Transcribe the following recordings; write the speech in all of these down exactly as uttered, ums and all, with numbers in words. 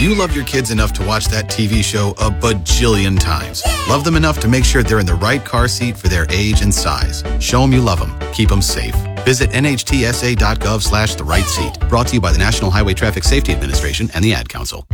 You love your kids enough to watch that T V show a bajillion times. Love them enough to make sure they're in the right car seat for their age and size. Show them you love them. Keep them safe. Visit nhtsa.gov slash the right seat. Brought to you by the National Highway Traffic Safety Administration and the Ad Council.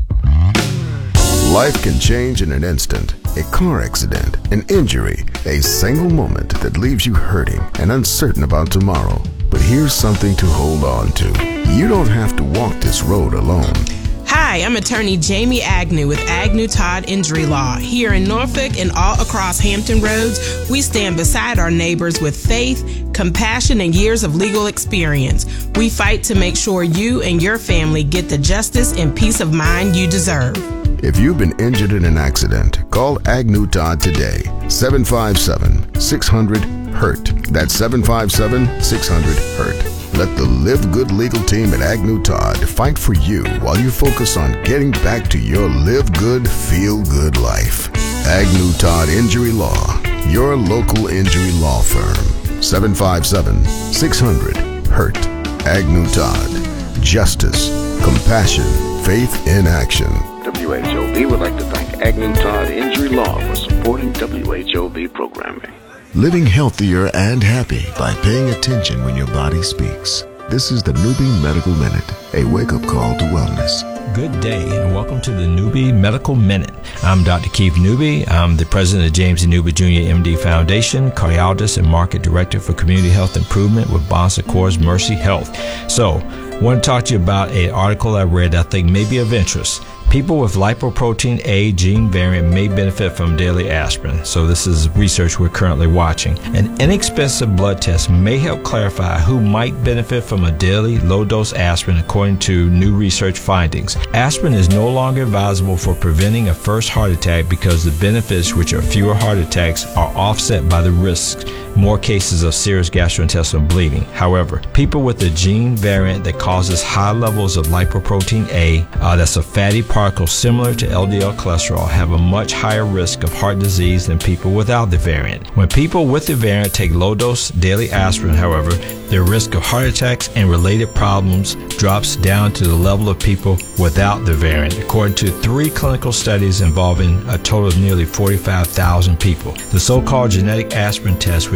Life can change in an instant. A car accident, an injury, a single moment that leaves you hurting and uncertain about tomorrow. But here's something to hold on to. You don't have to walk this road alone. Hi, I'm attorney Jamie Agnew with Agnew Todd Injury Law. Here in Norfolk and all across Hampton Roads, we stand beside our neighbors with faith, compassion, and years of legal experience. We fight to make sure you and your family get the justice and peace of mind you deserve. If you've been injured in an accident, call Agnew Todd today. seven five seven, six hundred, hurt. That's seven five seven, six hundred, hurt. Let the Live Good legal team at Agnew Todd fight for you while you focus on getting back to your Live Good, Feel Good life. Agnew Todd Injury Law, your local injury law firm. seven five seven, six hundred, hurt. Agnew Todd. Justice, compassion, faith in action. W H O V would like to thank Agnew Todd Injury Law for supporting W H O V programming. Living healthier and happy by paying attention when your body speaks. This is the Newbie Medical Minute, a wake-up call to wellness. Good day and welcome to the Newbie Medical Minute. I'm Doctor Keith Newbie. I'm the president of James E. Newbie Junior M D Foundation, cardiologist and market director for community health improvement with Bon Secours Mercy Health. So, I want to talk to you about an article I read that I think may be of interest. People with lipoprotein A gene variant may benefit from daily aspirin. So this is research we're currently watching. An inexpensive blood test may help clarify who might benefit from a daily low-dose aspirin according to new research findings. Aspirin is no longer advisable for preventing a first heart attack because the benefits, which are fewer heart attacks, are offset by the risks, more cases of serious gastrointestinal bleeding. However, people with a gene variant that causes high levels of lipoprotein A, uh, that's a fatty particle similar to L D L cholesterol, have a much higher risk of heart disease than people without the variant. When people with the variant take low-dose daily aspirin, however, their risk of heart attacks and related problems drops down to the level of people without the variant, according to three clinical studies involving a total of nearly forty-five thousand people. The so-called genetic aspirin test,